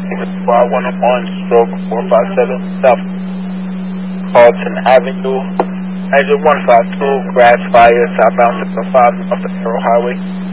Squad 101, stroke 457 South Carlton Avenue. Engine 152, grass fire, southbound 605 off the Arrow Highway.